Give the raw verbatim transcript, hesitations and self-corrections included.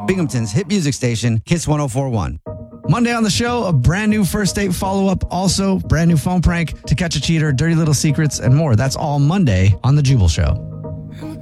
Binghamton's hit music station, Kiss one oh four point one. Monday on the show, a brand new first date follow-up, also brand new phone prank, To Catch a Cheater, Dirty Little Secrets, and more. That's all Monday on The Jubal Show.